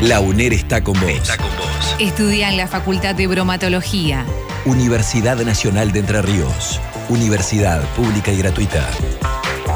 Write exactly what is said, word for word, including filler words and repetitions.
La UNER está con vos. Está con vos. Estudia en la Facultad de Bromatología. Universidad Nacional de Entre Ríos. Universidad pública y gratuita.